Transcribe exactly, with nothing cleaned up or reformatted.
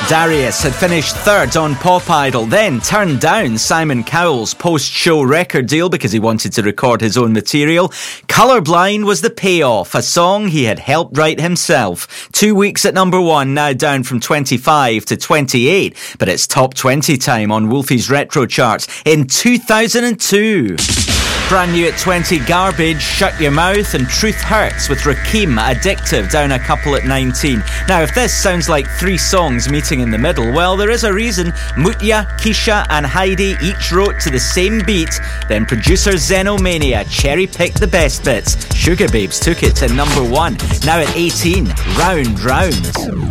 Darius had finished third on Pop Idol, then turned down Simon Cowell's post-show record deal because he wanted to record his own material. Colourblind was the payoff, a song he had helped write himself. Two weeks at number one, now down from twenty-five to twenty-eight, but it's top twenty time on Wolfie's Retro Charts in two thousand two. Brand new at twenty, Garbage, Shut Your Mouth, and Truth Hurts with Rakim, Addictive, down a couple at nineteen. Now, if this sounds like three songs meeting in the middle, well, there is a reason. Mutya, Keisha, and Heidi each wrote to the same beat. Then producer Xenomania cherry-picked the best bits. Sugar Babes took it to number one. Now at eighteen, Round Round.